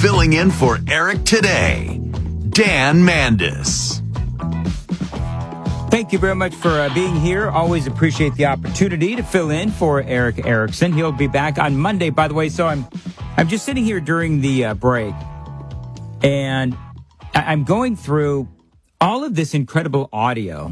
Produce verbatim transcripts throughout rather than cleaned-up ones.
Filling in for Eric today, Dan Mandis. Thank you very much for uh, being here. Always appreciate the opportunity to fill in for Eric Erickson. He'll be back on Monday, by the way. So I'm, I'm just sitting here during the uh, break, and I- I'm going through all of this incredible audio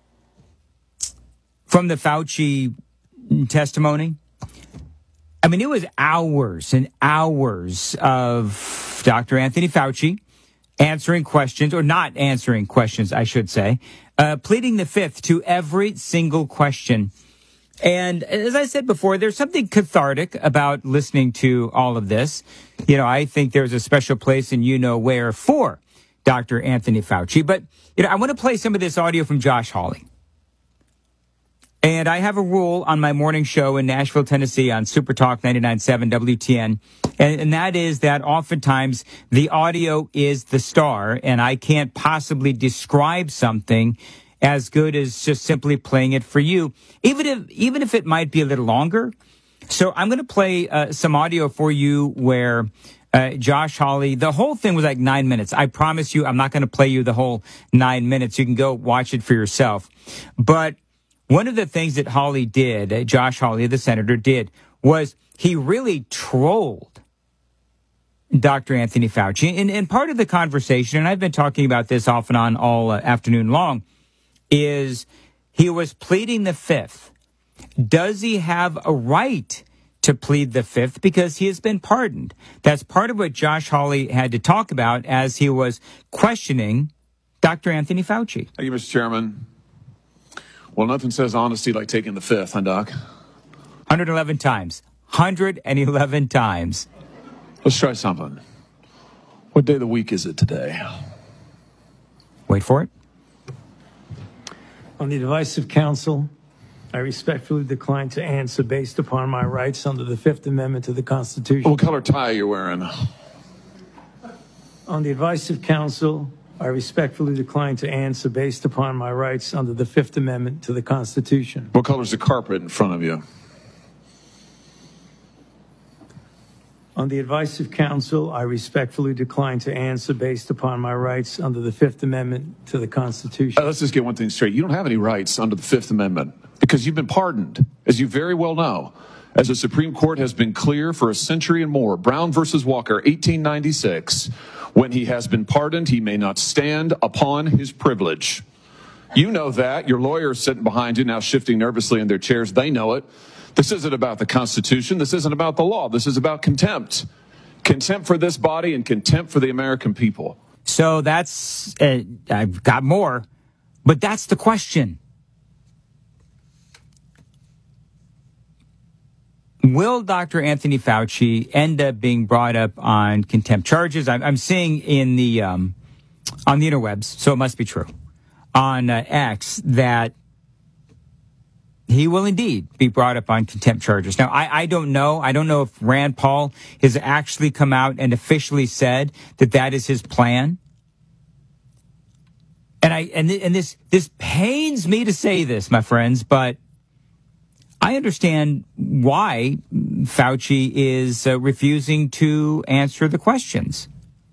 from the Fauci testimony. I mean, it was hours and hours of Doctor Anthony Fauci answering questions, or not answering questions, I should say, uh, pleading the fifth to every single question. And as I said before, there's something cathartic about listening to all of this. You know, I think there's a special place in you know where for Doctor Anthony Fauci. But, you know, I want to play some of this audio from Josh Hawley. And I have a rule on my morning show in Nashville, Tennessee on Super Talk ninety-nine point seven W T N. And, and that is that oftentimes the audio is the star, and I can't possibly describe something as good as just simply playing it for you, even if, even if it might be a little longer. So I'm going to play uh, some audio for you where uh, Josh Hawley, the whole thing was like nine minutes. I promise you, I'm not going to play you the whole nine minutes. You can go watch it for yourself. But one of the things that Hawley did, uh, Josh Hawley, the senator, did, was he really trolled Doctor Anthony Fauci. And, and part of the conversation, and I've been talking about this off and on all uh, afternoon long, is he was pleading the fifth. Does he have a right to plead the fifth because he has been pardoned? That's part of what Josh Hawley had to talk about as he was questioning Doctor Anthony Fauci. Thank you, Mister Chairman. Well, nothing says honesty like taking the fifth, huh, Doc? one hundred eleven times. one hundred eleven times. Let's try something. What day of the week is it today? Wait for it. On the advice of counsel, I respectfully decline to answer based upon my rights under the Fifth Amendment to the Constitution. What color tie are you wearing? On the advice of counsel, I respectfully decline to answer based upon my rights under the Fifth Amendment to the Constitution. What color's the carpet in front of you? On the advice of counsel, I respectfully decline to answer based upon my rights under the Fifth Amendment to the Constitution. Uh, let's just get one thing straight. You don't have any rights under the Fifth Amendment because you've been pardoned, as you very well know. As the Supreme Court has been clear for a century and more, Brown versus Walker, eighteen ninety-six, when he has been pardoned, he may not stand upon his privilege. You know that. Your lawyers sitting behind you now shifting nervously in their chairs. They know it. This isn't about the Constitution. This isn't about the law. This is about contempt. Contempt for this body and contempt for the American people. So that's, uh, I've got more, but that's the question. Will Doctor Anthony Fauci end up being brought up on contempt charges? I'm, I'm seeing in the, um, on the interwebs, so it must be true, on uh, X, that he will indeed be brought up on contempt charges. Now, I, I don't know. I don't know if Rand Paul has actually come out and officially said that that is his plan. And I and and this this pains me to say this, my friends, but I understand why Fauci is uh, refusing to answer the questions.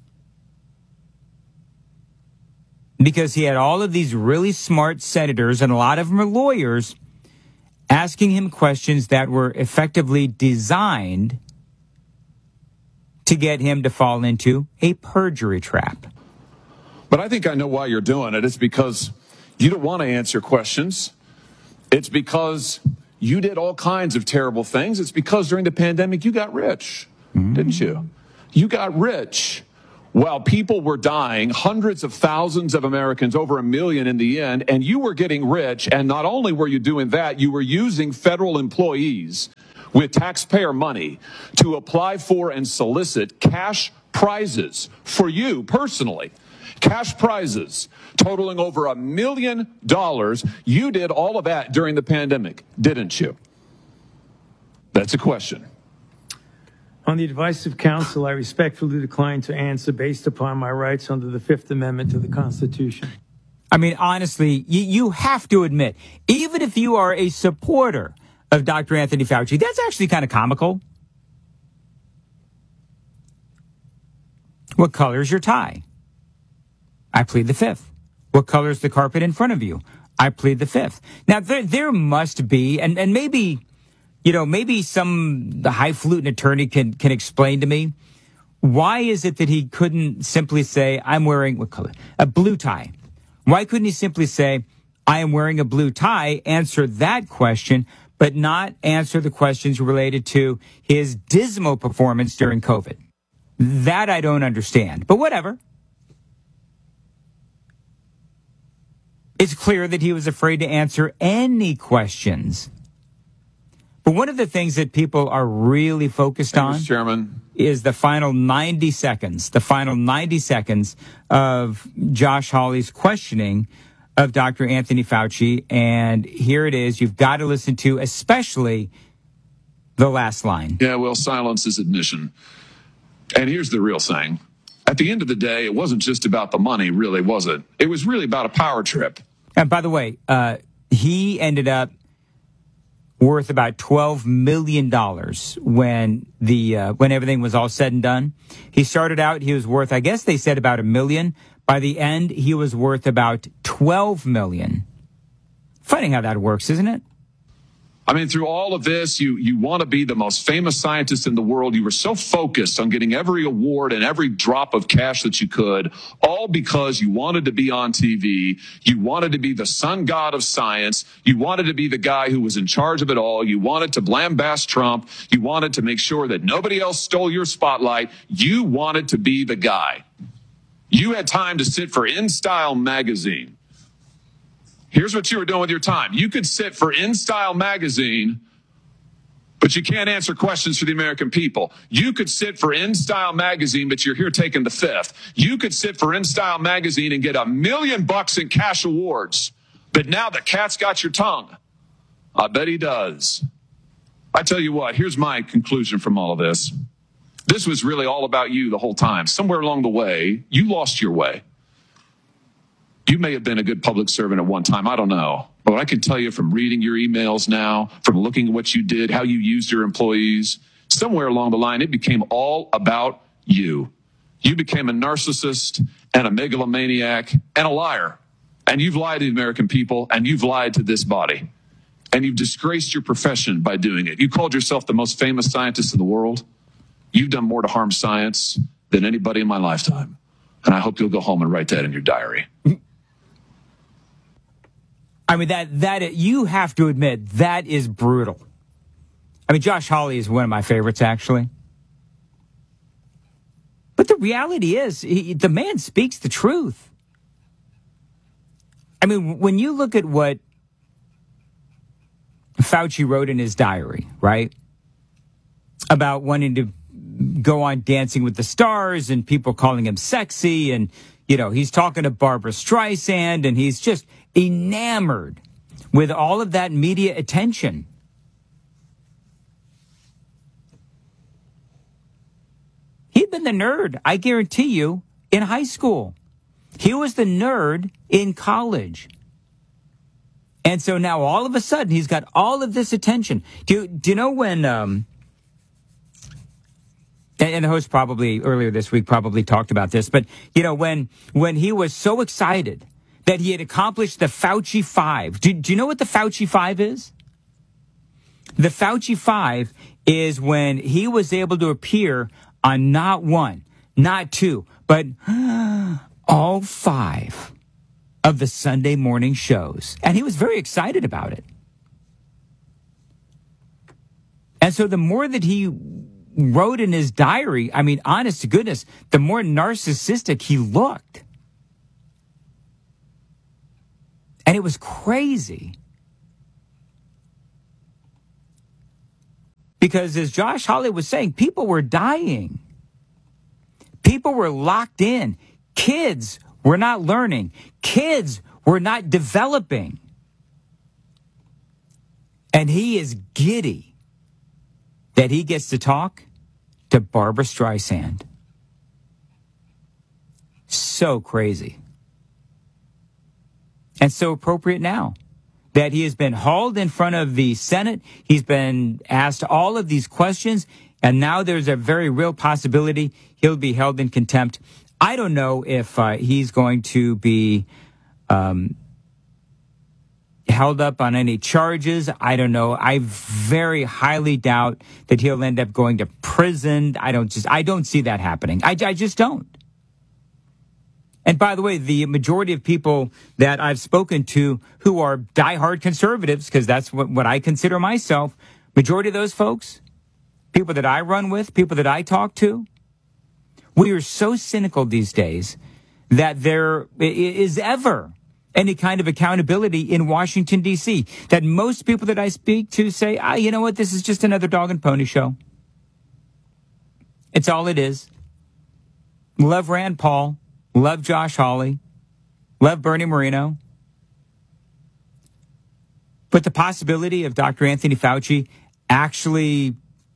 Because he had all of these really smart senators, and a lot of them are lawyers, asking him questions that were effectively designed to get him to fall into a perjury trap. But I think I know why you're doing it. It's because you don't want to answer questions. It's because you did all kinds of terrible things. It's because during the pandemic you got rich, mm-hmm. didn't you? You got rich while people were dying, hundreds of thousands of Americans, over a million in the end, and you were getting rich. And not only were you doing that, you were using federal employees with taxpayer money to apply for and solicit cash prizes for you personally. Cash prizes totaling over a million dollars. You did all of that during the pandemic, didn't you? That's a question. On the advice of counsel, I respectfully decline to answer based upon my rights under the Fifth Amendment to the Constitution. I mean, honestly, you, you have to admit, even if you are a supporter of Doctor Anthony Fauci, that's actually kind of comical. What color is your tie? I plead the fifth. What color is the carpet in front of you? I plead the fifth. Now, there, there must be, and, and maybe, you know, maybe some the highfalutin attorney can, can explain to me, why is it that he couldn't simply say, I'm wearing, what color? A blue tie. Why couldn't he simply say, I am wearing a blue tie, answer that question, but not answer the questions related to his dismal performance during COVID? That I don't understand, but whatever. It's clear that he was afraid to answer any questions. But one of the things that people are really focused on, Mister Chairman, is the final ninety seconds, the final ninety seconds of Josh Hawley's questioning of Doctor Anthony Fauci. And here it is. You've got to listen to especially the last line. Yeah, well, silence is admission. And here's the real thing. At the end of the day, it wasn't just about the money, really, was it? It was really about a power trip. And by the way, uh, he ended up worth about twelve million dollars when the uh, when everything was all said and done. He started out, he was worth, I guess they said about a million. By the end, he was worth about twelve million. Funny how that works, isn't it? I mean, through all of this, you you want to be the most famous scientist in the world. You were so focused on getting every award and every drop of cash that you could, all because you wanted to be on T V. You wanted to be the sun god of science. You wanted to be the guy who was in charge of it all. You wanted to lambast Trump. You wanted to make sure that nobody else stole your spotlight. You wanted to be the guy. You had time to sit for InStyle magazine. Here's what you were doing with your time. You could sit for InStyle magazine, but you can't answer questions for the American people. You could sit for InStyle magazine, but you're here taking the fifth. You could sit for InStyle magazine and get a million bucks in cash awards. But now the cat's got your tongue. I bet he does. I tell you what, here's my conclusion from all of this. This was really all about you the whole time. Somewhere along the way, you lost your way. You may have been a good public servant at one time. I don't know. But I can tell you from reading your emails now, from looking at what you did, how you used your employees, somewhere along the line, it became all about you. You became a narcissist and a megalomaniac and a liar. And you've lied to the American people, and you've lied to this body. And you've disgraced your profession by doing it. You called yourself the most famous scientist in the world. You've done more to harm science than anybody in my lifetime. And I hope you'll go home and write that in your diary. I mean, that, that, you have to admit, that is brutal. I mean, Josh Hawley is one of my favorites, actually. But the reality is, he, the man speaks the truth. I mean, when you look at what Fauci wrote in his diary, right, about wanting to go on Dancing with the Stars and people calling him sexy, and, you know, he's talking to Barbara Streisand, and he's just enamored with all of that media attention. He'd been the nerd, I guarantee you, in high school. He was the nerd in college. And so now all of a sudden he's got all of this attention. Do you, do you know when, um, and the host probably earlier this week probably talked about this, but, you know, when when he was so excited that he had accomplished the Fauci Five. Do, do you know what the Fauci Five is? The Fauci Five is when he was able to appear on not one, not two, but all five of the Sunday morning shows. And he was very excited about it. And so the more that he wrote in his diary, I mean, honest to goodness, the more narcissistic he looked. And it was crazy. Because as Josh Hawley was saying, people were dying. People were locked in. Kids were not learning. Kids were not developing. And he is giddy that he gets to talk to Barbara Streisand. So crazy. And so appropriate now that he has been hauled in front of the Senate. He's been asked all of these questions. And now there's a very real possibility he'll be held in contempt. I don't know if uh, he's going to be um, held up on any charges. I don't know. I very highly doubt that he'll end up going to prison. I don't just, I don't see that happening. I, I just don't. And by the way, the majority of people that I've spoken to who are diehard conservatives, because that's what, what I consider myself, majority of those folks, people that I run with, people that I talk to, we are so cynical these days that there is ever any kind of accountability in Washington, D C, that most people that I speak to say, ah, you know what, this is just another dog and pony show. It's all it is. Love Rand Paul. Love Josh Hawley. Love Bernie Moreno. But the possibility of Doctor Anthony Fauci actually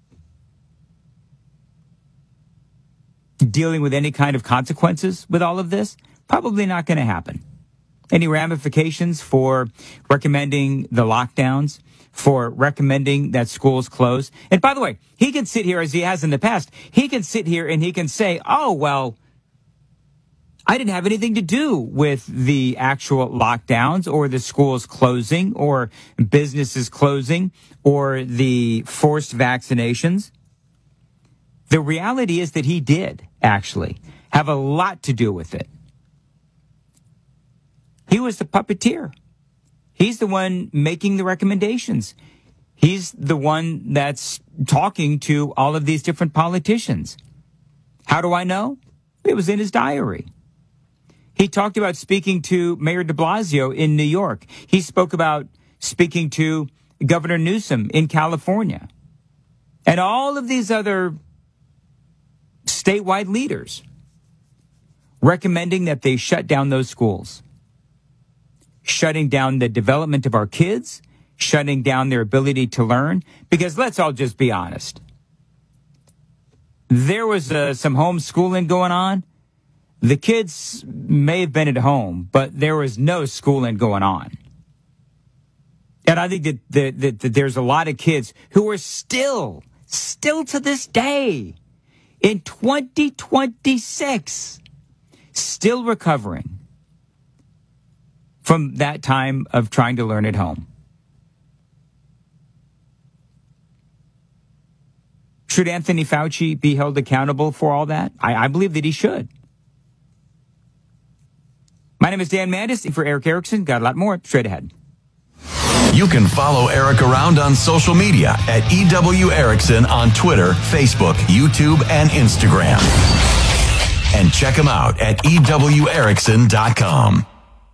dealing with any kind of consequences with all of this, probably not going to happen. Any ramifications for recommending the lockdowns, for recommending that schools close? And by the way, he can sit here, as he has in the past, he can sit here and he can say, oh, well, I didn't have anything to do with the actual lockdowns or the schools closing or businesses closing or the forced vaccinations. The reality is that he did actually have a lot to do with it. He was the puppeteer. He's the one making the recommendations. He's the one that's talking to all of these different politicians. How do I know? It was in his diary. He talked about speaking to Mayor de Blasio in New York. He spoke about speaking to Governor Newsom in California. And all of these other statewide leaders recommending that they shut down those schools. Shutting down the development of our kids, shutting down their ability to learn. Because let's all just be honest. There was uh, some homeschooling going on. The kids may have been at home, but there was no schooling going on. And I think that, that, that, that there's a lot of kids who are still, still to this day, in twenty twenty-six, still recovering from that time of trying to learn at home. Should Anthony Fauci be held accountable for all that? I, I believe that he should. My name is Dan Mandis. For Eric Erickson, got a lot more straight ahead. You can follow Eric around on social media at E W Erickson on Twitter, Facebook, YouTube, and Instagram. And check him out at E W Erickson dot com.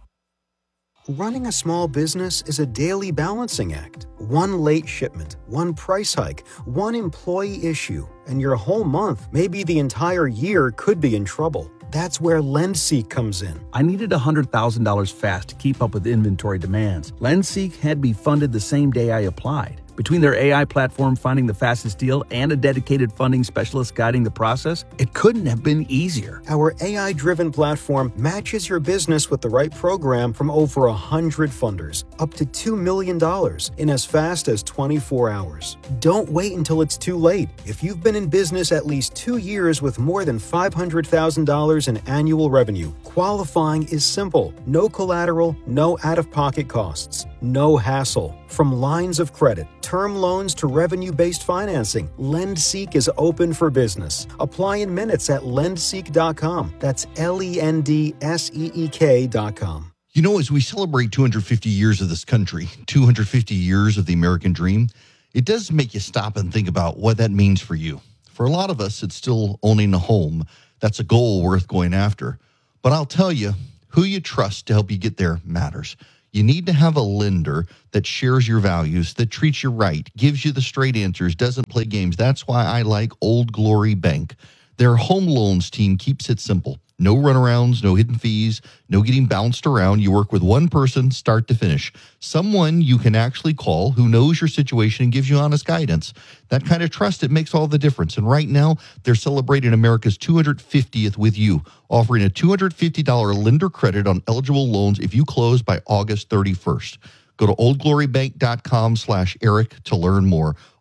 Running a small business is a daily balancing act. One late shipment, one price hike, one employee issue, and your whole month, maybe the entire year, could be in trouble. That's where LendSeek comes in. I needed one hundred thousand dollars fast to keep up with inventory demands. LendSeek had me funded the same day I applied. Between their A I platform finding the fastest deal and a dedicated funding specialist guiding the process, it couldn't have been easier. Our A I-driven platform matches your business with the right program from over one hundred funders, up to two million dollars in as fast as twenty-four hours. Don't wait until it's too late. If you've been in business at least two years with more than five hundred thousand dollars in annual revenue, qualifying is simple. No collateral, no out-of-pocket costs, no hassle. From lines of credit, term loans to revenue-based financing, LendSeek is open for business. Apply in minutes at lendseek dot com. That's L E N D S E E K dot com. You know, as we celebrate two hundred fifty years of this country, two hundred fifty years of the American dream, it does make you stop and think about what that means for you. For a lot of us, it's still owning a home. That's a goal worth going after. But I'll tell you, who you trust to help you get there matters. You need to have a lender that shares your values, that treats you right, gives you the straight answers, doesn't play games. That's why I like Old Glory Bank. Their home loans team keeps it simple. No runarounds, no hidden fees, no getting bounced around. You work with one person, start to finish. Someone you can actually call who knows your situation and gives you honest guidance. That kind of trust, it makes all the difference. And right now, they're celebrating America's two hundred fiftieth with you, offering a two hundred fifty dollars lender credit on eligible loans if you close by August thirty-first. Go to oldglorybank.com slash Eric to learn more.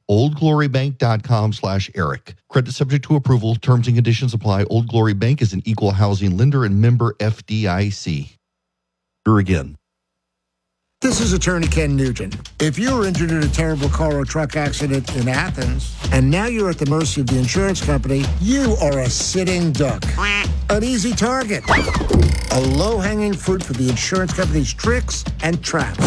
oldglorybank.com slash Eric. Credit subject to approval. Terms and conditions apply. Old Glory Bank is an equal housing lender and member F D I C. Here again. This is attorney Ken Nugent. If you were injured in a terrible car or truck accident in Athens, and now you're at the mercy of the insurance company, you are a sitting duck. An easy target. A low-hanging fruit for the insurance company's tricks and traps.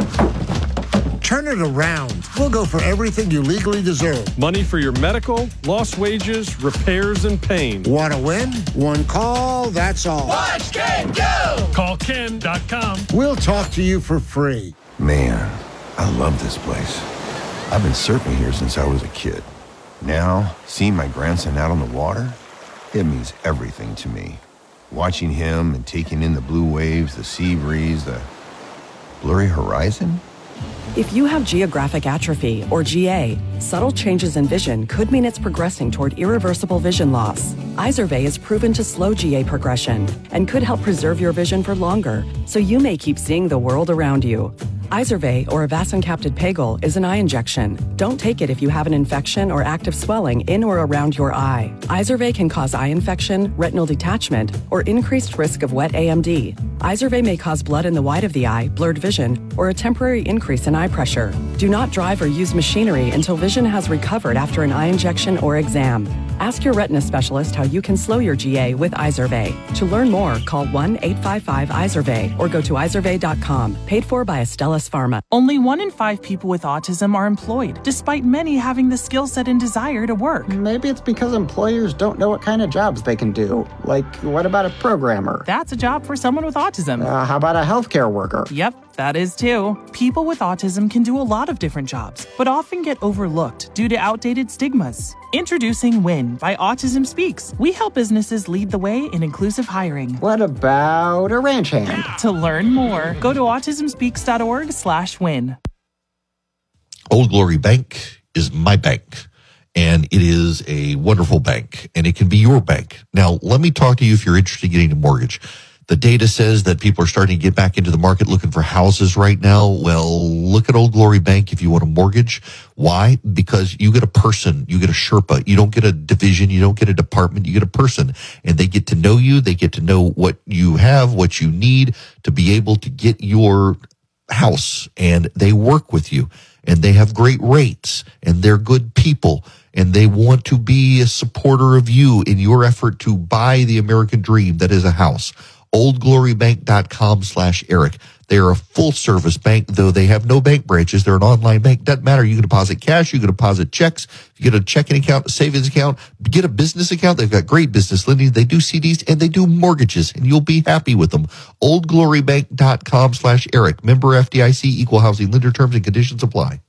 Turn it around. We'll go for everything you legally deserve. Money for your medical, lost wages, repairs, and pain. Want to win? One call, that's all. Watch Ken go! Call Ken dot com. We'll talk to you for free. Man, I love this place. I've been surfing here since I was a kid. Now, seeing my grandson out on the water, it means everything to me. Watching him and taking in the blue waves, the sea breeze, the blurry horizon. If you have geographic atrophy, or G A, subtle changes in vision could mean it's progressing toward irreversible vision loss. Izervay is proven to slow G A progression and could help preserve your vision for longer, so you may keep seeing the world around you. Izervay, or avacincaptad pegol, is an eye injection. Don't take it if you have an infection or active swelling in or around your eye. Izervay can cause eye infection, retinal detachment, or increased risk of wet A M D. Izervay may cause blood in the white of the eye, blurred vision, or a temporary increase in eye pressure. Do not drive or use machinery until vision has recovered after an eye injection or exam. Ask your retina specialist how you can slow your G A with Izervay. To learn more, call one eight five five Izervay or go to izervay dot com. Paid for by Astellas Pharma. Only one in five people with autism are employed, despite many having the skill set and desire to work. Maybe it's because employers don't know what kind of jobs they can do. Like, what about a programmer? That's a job for someone with autism. Uh, how about a healthcare worker? Yep, that is too. People with autism can do a lot of different jobs, but often get overlooked due to outdated stigmas. Introducing WIN by Autism Speaks. We help businesses lead the way in inclusive hiring. What about a ranch hand? To learn more, go to autism speaks dot org slash win. Old Glory Bank is my bank, and it is a wonderful bank, and it can be your bank. Now, let me talk to you if you're interested in getting a mortgage. The data says that people are starting to get back into the market looking for houses right now. Well, look at Old Glory Bank if you want a mortgage. Why? Because you get a person, you get a Sherpa. You don't get a division, you don't get a department, you get a person. And they get to know you, they get to know what you have, what you need to be able to get your house. And they work with you, and they have great rates, and they're good people. And they want to be a supporter of you in your effort to buy the American dream that is a house. oldglorybank.com slash Eric. They are a full-service bank, though they have no bank branches. They're an online bank. Doesn't matter. You can deposit cash. You can deposit checks. You get a checking account, a savings account, get a business account. They've got great business lending. They do C Ds, and they do mortgages, and you'll be happy with them. oldglorybank.com slash Eric. Member F D I C, equal housing lender. Terms and conditions apply.